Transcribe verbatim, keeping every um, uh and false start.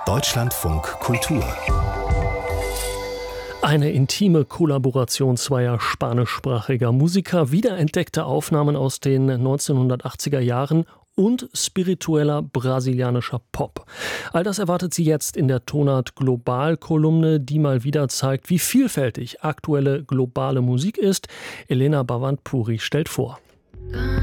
Deutschlandfunk Kultur. Eine intime Kollaboration zweier spanischsprachiger Musiker, wiederentdeckte Aufnahmen aus den neunzehnhundertachtziger Jahren und spiritueller brasilianischer Pop. All das erwartet Sie jetzt in der Tonart Global-Kolumne, die mal wieder zeigt, wie vielfältig aktuelle globale Musik ist. Elena Bavand-Puri stellt vor.